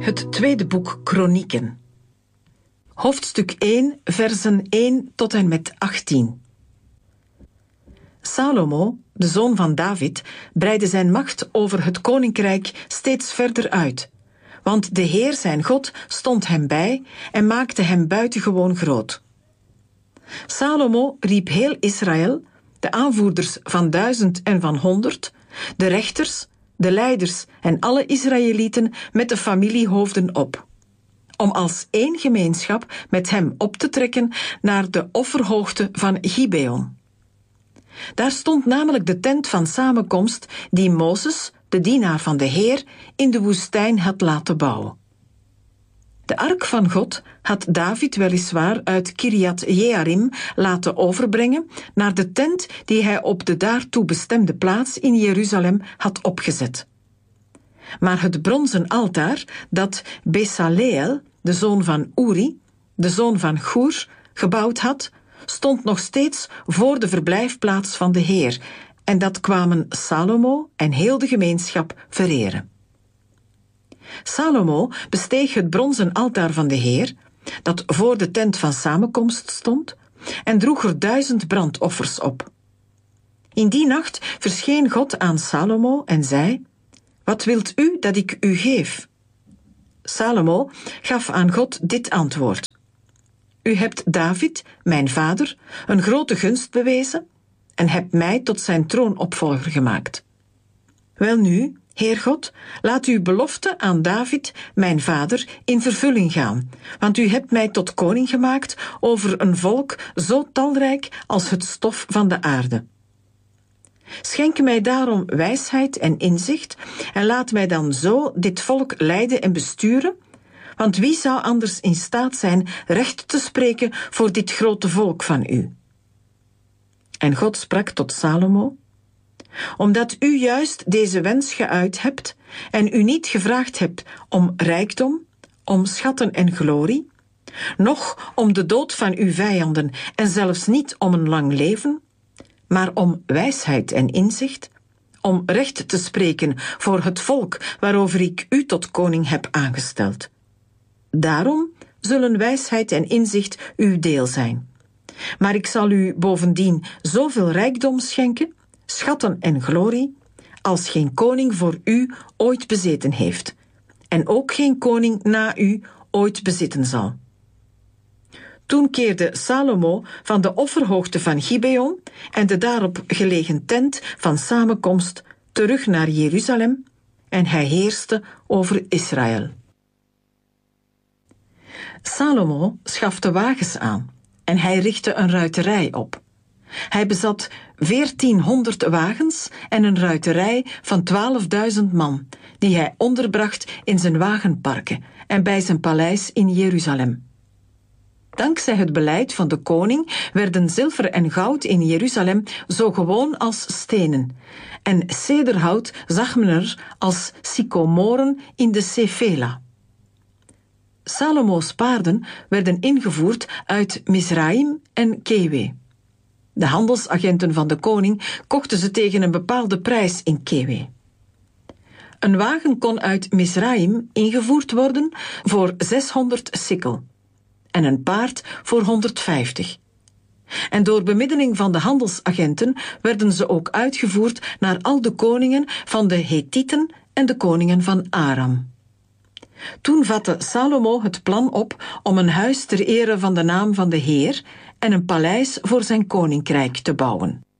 Het tweede boek Kronieken. Hoofdstuk 1, versen 1 tot en met 18. Salomo, de zoon van David, breidde zijn macht over het koninkrijk steeds verder uit, want de Heer zijn God stond hem bij en maakte hem buitengewoon groot. Salomo riep heel Israël, de aanvoerders van 1000 en van 100, de rechters, de leiders en alle Israëlieten met de familiehoofden op, om als één gemeenschap met hem op te trekken naar de offerhoogte van Gibeon. Daar stond namelijk de tent van samenkomst die Mozes, de dienaar van de Heer, in de woestijn had laten bouwen. De ark van God had David weliswaar uit Kirjat Jearim laten overbrengen naar de tent die hij op de daartoe bestemde plaats in Jeruzalem had opgezet. Maar het bronzen altaar dat Besaleel, de zoon van Uri, de zoon van Goer, gebouwd had, stond nog steeds voor de verblijfplaats van de Heer, en dat kwamen Salomo en heel de gemeenschap vereren. Salomo besteeg het bronzen altaar van de Heer, dat voor de tent van samenkomst stond, en droeg er 1000 brandoffers op. In die nacht verscheen God aan Salomo en zei: "Wat wilt u dat ik u geef?" Salomo gaf aan God dit antwoord: "U hebt David, mijn vader, een grote gunst bewezen en hebt mij tot zijn troonopvolger gemaakt. Welnu, Heer God, laat uw belofte aan David, mijn vader, in vervulling gaan, want u hebt mij tot koning gemaakt over een volk zo talrijk als het stof van de aarde. Schenk mij daarom wijsheid en inzicht en laat mij dan zo dit volk leiden en besturen, want wie zou anders in staat zijn recht te spreken voor dit grote volk van u?" En God sprak tot Salomo: "Omdat u juist deze wens geuit hebt en u niet gevraagd hebt om rijkdom, om schatten en glorie, noch om de dood van uw vijanden en zelfs niet om een lang leven, maar om wijsheid en inzicht, om recht te spreken voor het volk waarover ik u tot koning heb aangesteld. Daarom zullen wijsheid en inzicht uw deel zijn. Maar ik zal u bovendien zoveel rijkdom schenken, schatten en glorie, als geen koning voor u ooit bezeten heeft, en ook geen koning na u ooit bezitten zal." Toen keerde Salomo van de offerhoogte van Gibeon en de daarop gelegen tent van samenkomst terug naar Jeruzalem en hij heerste over Israël. Salomo schafte wagens aan en hij richtte een ruiterij op. Hij bezat 1400 wagens en een ruiterij van 12.000 man, die hij onderbracht in zijn wagenparken en bij zijn paleis in Jeruzalem. Dankzij het beleid van de koning werden zilver en goud in Jeruzalem zo gewoon als stenen, en cederhout zag men er als sycomoren in de Sefela. Salomo's paarden werden ingevoerd uit Misraïm en Kewe. De handelsagenten van de koning kochten ze tegen een bepaalde prijs in Kewe. Een wagen kon uit Misraïm ingevoerd worden voor 600 sikkel en een paard voor 150. En door bemiddeling van de handelsagenten werden ze ook uitgevoerd naar al de koningen van de Hethieten en de koningen van Aram. Toen vatte Salomo het plan op om een huis ter ere van de naam van de Heer en een paleis voor zijn koninkrijk te bouwen.